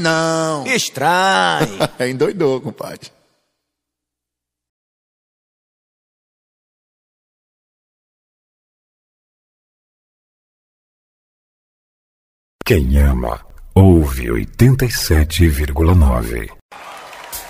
Não. Estranho. Endoidou, compadre. Quem ama, ouve 87,9.